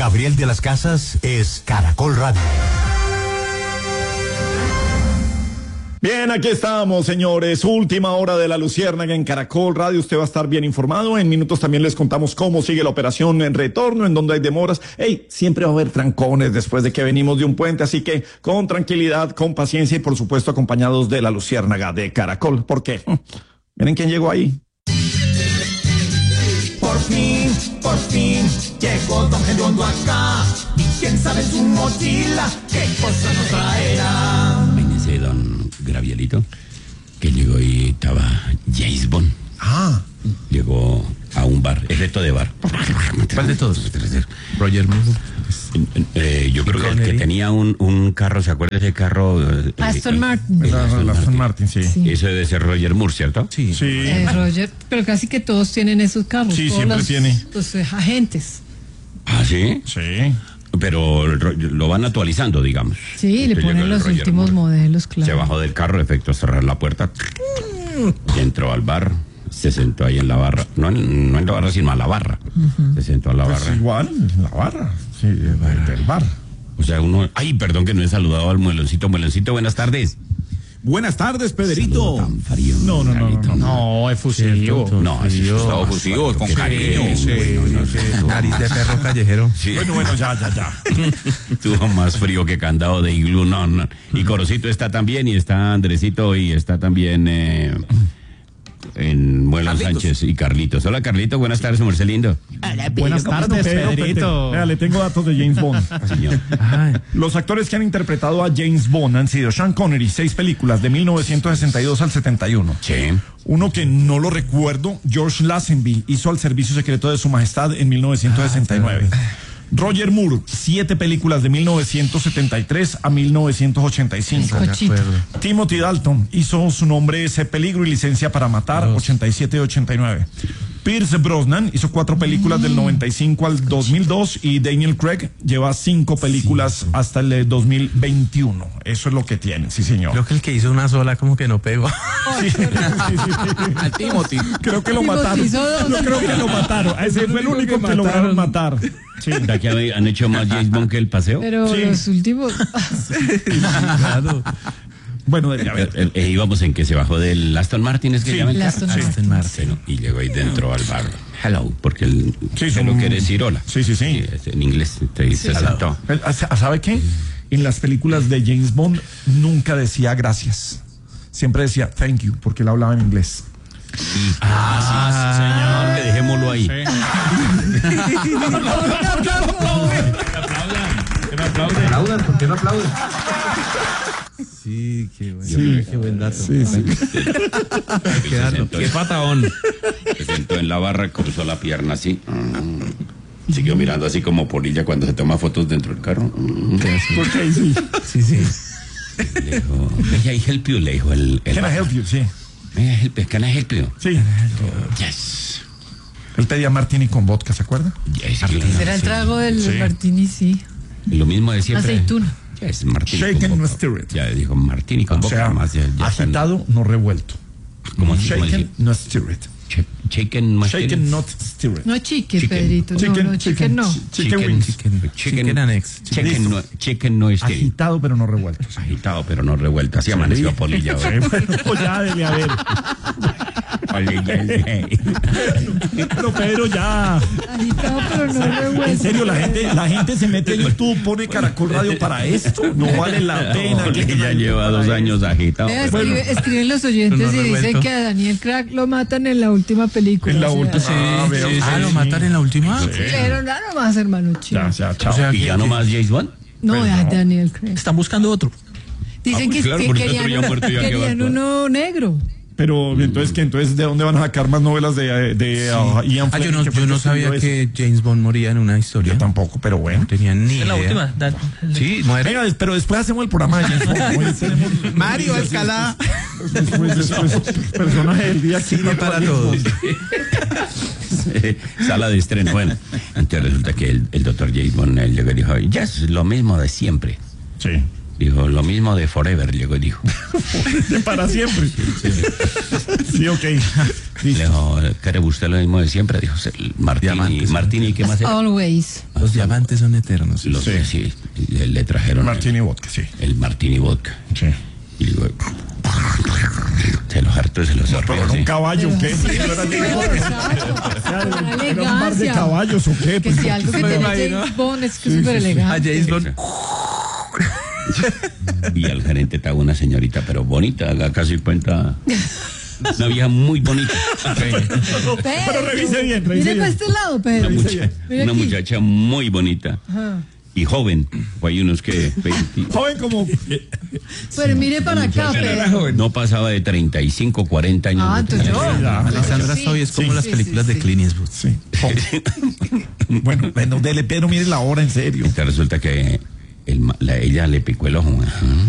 Gabriel de las Casas es Caracol Radio. Bien, aquí estamos, señores. Última hora de la Luciérnaga en Caracol Radio. Usted va a estar bien informado. En minutos también les contamos cómo sigue la operación en retorno, en donde hay demoras. Siempre va a haber trancones después de que venimos de un puente, así que con tranquilidad, con paciencia y por supuesto acompañados de la Luciérnaga de Caracol. ¿Por qué? Miren quién llegó ahí. Por fin, llegó Don Gediondo acá. Y quién sabe su mochila, qué cosa nos traerá. Imagínese, don Gravielito, que llegó y estaba James Bond. Llegó a un bar, efecto de bar. ¿Cuál de todos? Roger Moore. Yo creo que el que tenía un carro, ¿se acuerda de ese carro? Aston Martin. Aston Martin, sí. Eso debe ser Roger Moore, ¿cierto? Sí. Roger, pero casi que todos tienen esos carros. Sí, todos siempre tiene. Los agentes. ¿Ah, sí? Sí. Pero lo van actualizando, digamos. Sí, le Usted ponen llegó el los Roger últimos Moore. modelos, claro. Se bajó del carro, efecto cerrar la puerta. Y entró al bar. Se sentó ahí en la barra. No en la barra, sino a la barra. Se sentó a la Pues barra. igual, la barra. Sí, del bar. O sea, uno... Ay, perdón que no he saludado al mueloncito. Mueloncito, buenas tardes. Buenas tardes, Pedrito. Saludo tan frío. No, No, es fusivo. No, así es todo fusivo, con cariño. Nariz de perro callejero. Sí. Bueno, ya. Tuvo más frío que candado de iglú, no. Y Corocito está también, y está Andresito, y está también en Muelón Sánchez y Carlitos. Hola, Carlitos, buenas tardes, merced lindo. Buenas tardes, Pedrito. Vea, le tengo datos de James Bond. Señor. Los actores que han interpretado a James Bond han sido Sean Connery, 6 películas de 1962 al 71. Sí. Uno que no lo recuerdo, George Lazenby, hizo Al Servicio Secreto de Su Majestad en 1969. Roger Moore, 7 películas de 1973 a 1985. Cochito. Timothy Dalton hizo Su nombre es Peligro y Licencia para Matar, 87 y 89. Pierce Brosnan hizo 4 películas del 95 al 2002 y Daniel Craig lleva 5 películas hasta el 2021. Eso es lo que tiene, sí señor. Creo que el que hizo una sola como que no pegó. Sí. A Timothy. Creo que lo Timothy mataron. hizo 2. Yo creo que lo mataron. Ese fue el único que lograron matar. Sí. ¿De que han hecho más James Bond que el paseo? Pero Sí. los últimos. Claro. Bueno, a ver. Íbamos en que se bajó del Aston Martin, es que Sí. llaman el El carro. Aston Martin. Bueno, y llegó ahí dentro al bar. Hello, porque él Sí, se lo quiere decir hola. Sí. En inglés, se sentó. ¿Sabe qué? En las películas de James Bond nunca decía gracias. Siempre decía thank you, porque él hablaba en inglés. Señor, que dejémoslo ahí. Aplaudan, ¿por qué no aplauden? Sí, qué bueno. Sí. Qué buen dato. Sí. Qué patadón. Se sentó en la barra, cruzó la pierna así. Siguió mirando así como polilla cuando se toma fotos dentro del carro. Okay, sí. Sí. Le dijo, may I help you? Le dijo el Can I help you? Sí. Can I help you? Sí. Yes. Él pedía martini con vodka, ¿se acuerda? Yes. Será el trago del Sí. Martini, sí. Lo mismo de siempre. Aceituna. Yes, martini Shaken, con no vodka. stirred. Ya dijo martini con O boca. sea, Más ya agitado, no revuelto. ¿Cómo así? Shaken, no stirred. Shaken, no Shaken, not stirred. No chicken, Chicken. Pedrito. No, chicken no. Chicken wings. Chicken annex. Chicken no es Agitado, pero no revuelto. Sí. agitado, pero no revuelto. Así amaneció Polilla hoy. Bueno, ya debe haber. Pero Pedro, ya. Agitado, pero no revuelto. En serio, la gente se mete en YouTube, pone Caracol Radio para esto. No vale la pena. Ya lleva 2 años agitado. Vea, pero- escriben los oyentes Pero no y dicen revuelto. que a Daniel Craig lo matan en la última película. En la o sea, última. ¿Lo matan en la última? Pero nada más, hermano chido. Ya, chao. O sea, ¿Y ya no más James Bond? No, a Daniel Craig. están buscando otro. Dicen pues que, claro, que porque querían, otro ya muerto, ya querían que va a uno negro. Pero entonces, ¿qué? Entonces, ¿de dónde van a sacar más novelas de Ian Fleming? Yo no sabía que James Bond moría en una historia. Yo tampoco, pero bueno. No tenía ni idea. En la última. Sí, muere. Venga, pero después hacemos el programa de James Bond. Hoy tenemos Mario Alcalá. después, personaje del día. Cine para todos. Sala de estreno. Bueno, entonces resulta que el doctor James Bond llegó y dijo, ya es lo mismo de siempre. Sí. Dijo, lo mismo de forever, llegó y dijo. De para siempre. Sí, ok. Le dijo, ¿quiere usted lo mismo de siempre? Dijo, Diamantes. Martini, ¿qué más era? Always. Los diamantes son eternos. Sí, le trajeron Martini Vodka, sí. el Martini Vodka. Sí. Y digo, se los hartó, se los Pero sorbió. era un ¿sí? caballo, ¿qué? ¿Era un par de caballos o qué? Que si algo que tiene James Bond es que es súper A elegante. James Bond. Y al gerente estaba una señorita, pero bonita, haga casi cuenta. Una vieja muy bonita. Pero revise bien, revise Mire para bien. este lado, Pedro. Mire Una aquí. muchacha muy bonita Ajá. y joven. Pues hay unos que 20, Joven como... Pero mire para acá, Pedro. no pasaba de 35, 40 años. Ah, de entonces edad. yo. Alessandra Sí, Soy es como sí, las sí, películas sí, de sí. Clint Eastwood. Sí. Bueno, dele, Pedro, mire la hora en serio. Resulta que ella le picó el ojo. Ajá.